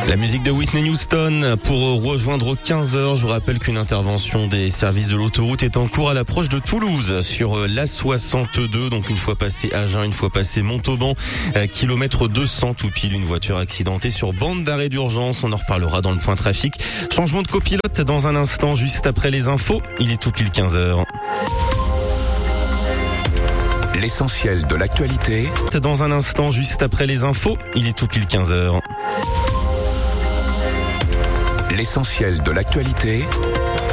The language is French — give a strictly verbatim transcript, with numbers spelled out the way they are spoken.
La musique de Whitney Houston pour rejoindre quinze heures. Je vous rappelle qu'une intervention des services de l'autoroute est en cours à l'approche de Toulouse sur l'A soixante-deux. Donc une fois passé Agen, une fois passé Montauban, kilomètre deux cents tout pile, une voiture accidentée sur bande d'arrêt d'urgence. On en reparlera dans le point trafic. Changement de copilote dans un instant, juste après les infos. Il est tout pile quinze heures. L'essentiel de l'actualité. Dans un instant, juste après les infos. Il est tout pile quinze heures. L'essentiel de l'actualité